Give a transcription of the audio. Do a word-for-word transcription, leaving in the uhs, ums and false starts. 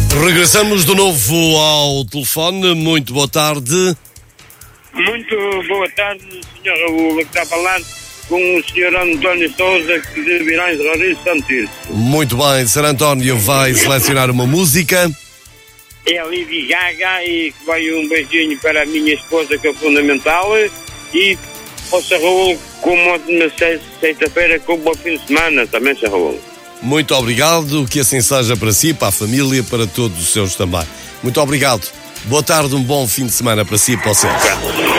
Regressamos de novo ao telefone. Muito boa tarde. Muito boa tarde, senhor Raul, que está a falar com o senhor António Sousa, que de Virães de Roriz Santos. Muito bem, senhor António vai selecionar uma música. É a Lady Gaga e que vai um beijinho para a minha esposa, que é fundamental. E para o senhor Raul, como na sexta-feira, com um bom fim de semana também, senhor Raul. Muito obrigado, que assim seja para si, para a família, para todos os seus também. Muito obrigado. Boa tarde, um bom fim de semana para si e para o Celso.